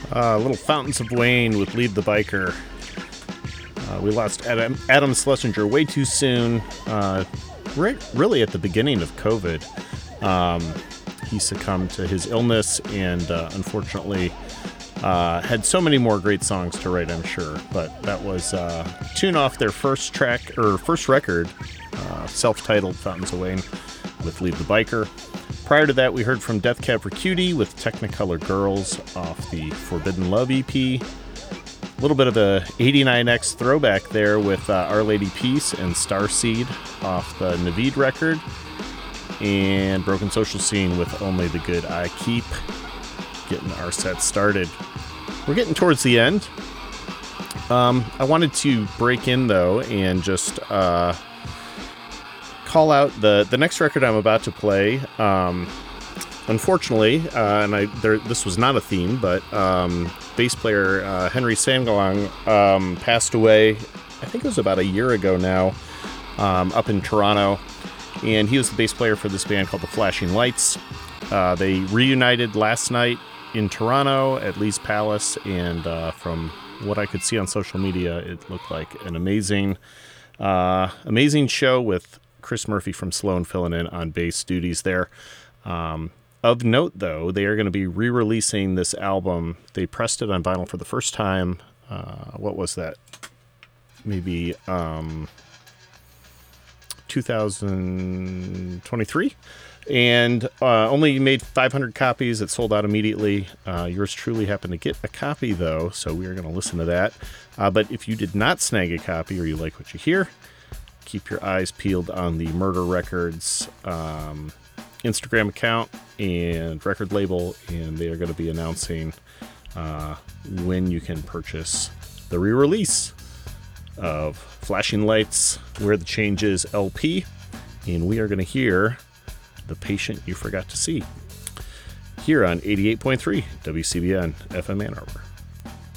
Little Fountains of Wayne with Lead the Biker. We lost Adam Schlesinger way too soon, really at the beginning of COVID. He succumbed to his illness and unfortunately had so many more great songs to write, I'm sure. But that was a tune off their first record, self-titled Fountains of Wayne with Lead the Biker. Prior to that, we heard from Death Cab for Cutie with Technicolor Girls off the Forbidden Love EP. A little bit of a 89X throwback there with Our Lady Peace and Starseed off the Naveed record. And Broken Social Scene with Only the Good I Keep, getting our set started. We're getting towards the end. I wanted to break in, though, and just call out the next record I'm about to play. Unfortunately, this was not a theme, but bass player Henry Sangalang passed away, I think it was about a year ago now, up in Toronto. And he was the bass player for this band called the Flashing Lights. They reunited last night in Toronto at Lee's Palace, and from what I could see on social media, it looked like an amazing show with Chris Murphy from Sloan filling in on bass duties there. Of note, though, they are going to be re-releasing this album. They pressed it on vinyl for the first time. What was that? Maybe 2023. And only made 500 copies. It sold out immediately. Yours truly happened to get a copy, though, so we are going to listen to that. But if you did not snag a copy or you like what you hear, keep your eyes peeled on the Murder Records Instagram account and record label, and they are going to be announcing when you can purchase the re-release of Flashing Lights, Where the Change Is LP, and we are going to hear The Patient You Forgot to See here on 88.3 WCBN FM Ann Arbor.